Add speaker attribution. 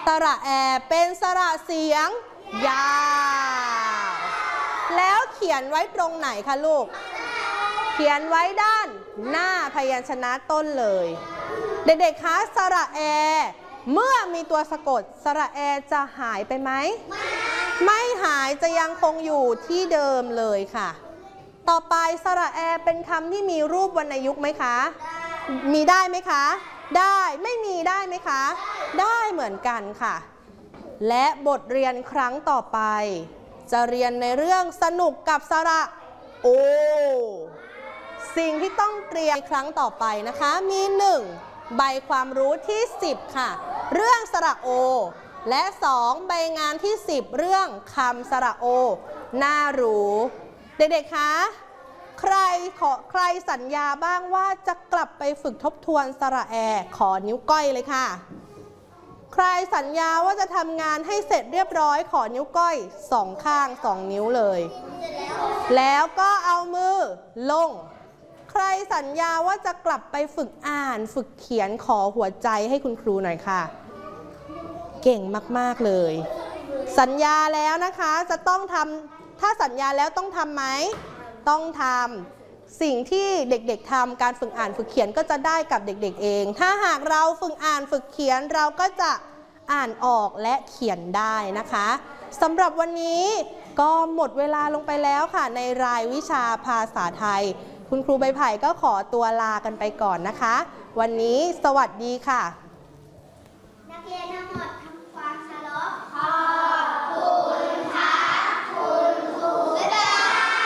Speaker 1: สระแอเป็นสระเสียงยาวแล้วเขียนไว้ตรงไหนคะลูกเขียนไว้ด้านหน้าพยัญชนะต้นเลยเด็กๆคะสระแอเมื่อมีตัวสะกดสระแอจะหายไปไหมไม่หายจะยังคงอยู่ที่เดิมเลยค่ะต่อไปสระแอเป็นคำที่มีรูปวรรณยุกต์ไหมคะมีได้ไหมคะได้ไม่มีได้ไหมคะได้เหมือนกันค่ะและบทเรียนครั้งต่อไปจะเรียนในเรื่องสนุกกับสระโอสิ่งที่ต้องเตรียมครั้งต่อไปนะคะมี1ใบความรู้ที่10ค่ะเรื่องสระโอและ2ใบงานที่10เรื่องคำสระโอน่ารู้เด็กๆคะใครสัญญาบ้างว่าจะกลับไปฝึกทบทวนสระแอขอนิ้วก้อยเลยค่ะใครสัญญาว่าจะทำงานให้เสร็จเรียบร้อยขอนิ้วก้อย2ข้าง2นิ้วเลยแล้วก็เอามือลงใครสัญญาว่าจะกลับไปฝึกอ่านฝึกเขียนขอหัวใจให้คุณครูหน่อยค่ะเก่งมากๆเลยสัญญาแล้วนะคะจะต้องทำถ้าสัญญาแล้วต้องทำไหมต้องทำสิ่งที่เด็กๆทำการฝึกอ่านฝึกเขียนก็จะได้กับเด็กๆเองถ้าหากเราฝึกอ่านฝึกเขียนเราก็จะอ่านออกและเขียนได้นะคะสำหรับวันนี้ก็หมดเวลาลงไปแล้วค่ะในรายวิชาภาษาไทยคุณครูใบไผ่ก็ขอตัวลากันไปก่อนนะคะวันนี้สวัสดีค่ะนักเรียน